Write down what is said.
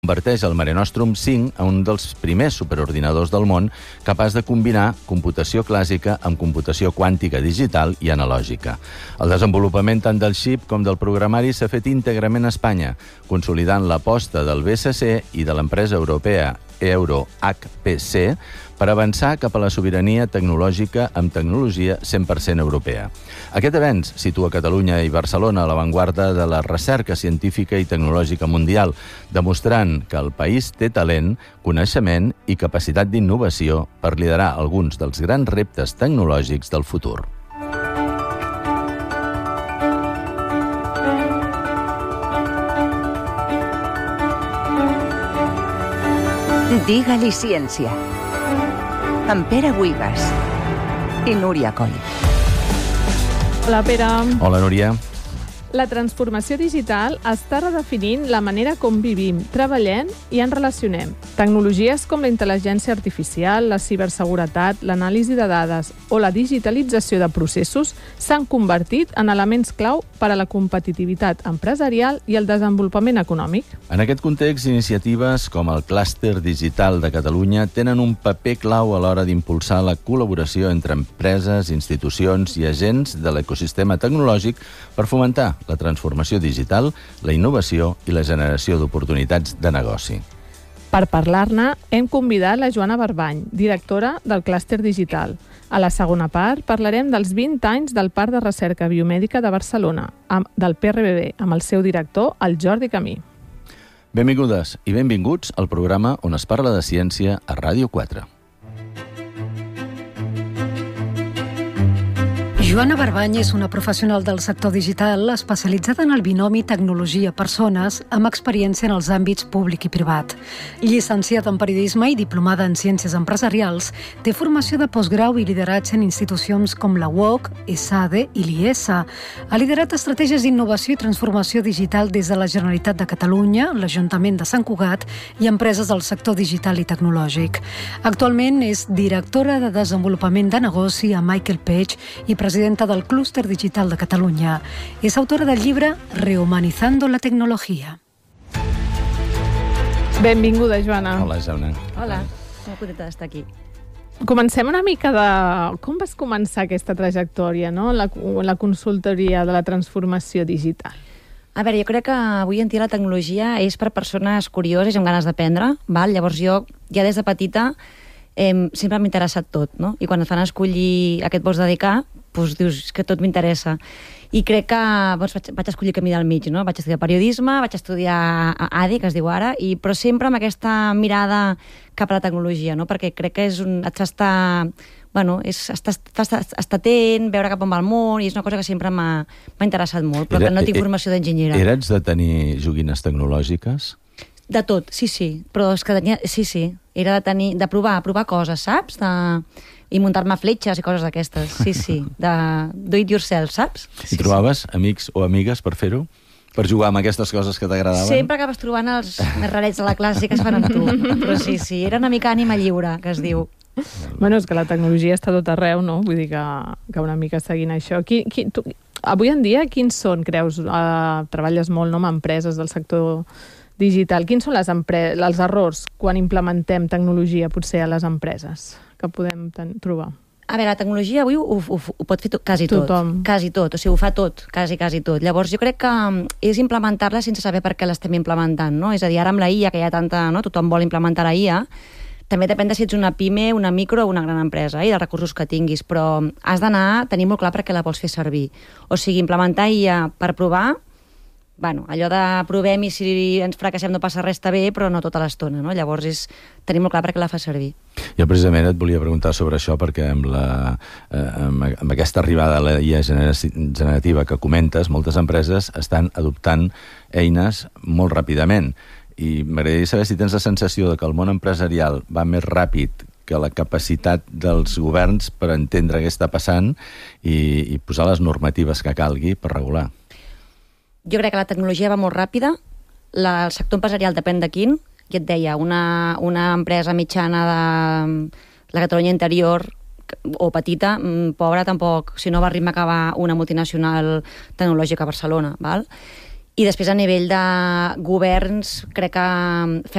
converteix el Mare Nostrum 5 en un dels primers superordinadors del món capaç de combinar computació clàssica amb computació quàntica digital i analògica. El desenvolupament tant del xip com del programari s'ha fet íntegrament a Espanya, consolidant l'aposta del BSC i de l'empresa europea EuroHPC per avançar cap a la sobirania tecnològica amb tecnologia 100% europea. Aquest avenç situa Catalunya i Barcelona a l'avantguarda de la recerca científica i tecnològica mundial, demostrant que el país té talent, coneixement i capacitat d'innovació per liderar alguns dels grans reptes tecnològics del futur. Digue-li ciència. Amb Pere Buigas i Núria Coll. Hola, Pere. Hola, Núria. La transformació digital està redefinint la manera com vivim, treballem i ens relacionem. Tecnologies com la intel·ligència artificial, la ciberseguretat, l'anàlisi de dades o la digitalització de processos s'han convertit en elements clau per a la competitivitat empresarial i el desenvolupament econòmic. En aquest context, iniciatives com el Clúster Digital de Catalunya tenen un paper clau a l'hora d'impulsar la col·laboració entre empreses, institucions i agents de l'ecosistema tecnològic per fomentar la transformació digital, la innovació i la generació d'oportunitats de negoci. Per parlar-ne, hem convidat la Joana Barbany, directora del Clúster Digital. A la segona part parlarem dels 20 anys del Parc de Recerca Biomèdica de Barcelona, del PRBB, amb el seu director, el Jordi Camí. Benvingudes i benvinguts al programa on es parla de ciència a Ràdio 4. Joana Barbany és una professional del sector digital especialitzada en el binomi tecnologia-persones amb experiència en els àmbits públic i privat. Llicenciada en periodisme i diplomada en ciències empresarials, té formació de postgrau i lideratge en institucions com la UOC, ESADE i l'IESA. Ha liderat estratègies d'innovació i transformació digital des de la Generalitat de Catalunya, l'Ajuntament de Sant Cugat i empreses del sector digital i tecnològic. Actualment és directora de desenvolupament de negoci a Michael Page i presidenta del Clúster Digital de Catalunya. És autora del llibre Rehumanizando la tecnologia. Benvinguda, Joana. Hola, Joana. Hola, molt contenta d'estar aquí. Comencem una mica de... Com vas començar aquesta trajectòria, no? La consultoria de la transformació digital. A veure, jo crec que avui en dia la tecnologia és per persones curioses i amb ganes d'aprendre, val? Llavors jo, ja des de petita, sempre m'ha interessat tot, no? I quan et fan escollir a què et vols dedicar, doncs dius que tot m'interessa. I crec que vaig escollir el camí del mig, no? Vaig estudiar periodisme, vaig estudiar ADI, que es diu ara, però sempre amb aquesta mirada cap a la tecnologia, no? Perquè crec que et fa estar... Bueno, estar atent, veure cap on va el món, i és una cosa que sempre m'ha interessat molt, però que no tinc formació d'enginyera. Eres de tenir joguines tecnològiques? De tot, sí. Però és que tenia... Sí. Era de provar coses, saps? I muntar-me fletxes i coses d'aquestes. Sí. De do it yourself, saps? I trobaves amics o amigues per fer-ho? Per jugar amb aquestes coses que t'agradaven? Sempre acabes trobant els més rarets de la classe que es fan amb tu. Però sí, era una mica ànima lliure, que es diu. Bueno, és que la tecnologia està tot arreu, no? Vull dir que una mica seguint això. Avui en dia, quins són, creus? Treballes molt, no?, amb empreses del sector digital. Quins són els errors quan implementem tecnologia, potser, a les empreses que podem trobar? A veure, la tecnologia avui ho pot fer quasi tot. Tothom. Quasi tot, o sigui, ho fa tot, quasi tot. Llavors, jo crec que és implementar-la sense saber per què l'estem implementant, no? És a dir, ara amb la IA, que hi ha tanta... no? Tothom vol implementar la IA, també depèn de si ets una pime, una micro o una gran empresa, i dels recursos que tinguis, però has d'anar, tenir molt clar per què la vols fer servir. O sigui, implementar IA per provar, bueno, allò de provem i si ens fracassem no passa res, està bé, però no tota l'estona, no? Llavors és tenir molt clar per què la fa servir. Jo precisament et volia preguntar sobre això perquè amb aquesta arribada a la IA generativa que comentes, moltes empreses estan adoptant eines molt ràpidament. I m'agradaria saber si tens la sensació de que el món empresarial va més ràpid que la capacitat dels governs per entendre què està passant i posar les normatives que calgui per regular. Jo crec que la tecnologia va molt ràpida, el sector empresarial depèn de quin, i et deia, una empresa mitjana de la Catalunya interior o petita, pobra tampoc, si no va a ritme que va una multinacional tecnològica a Barcelona, val? I després a nivell de governs crec que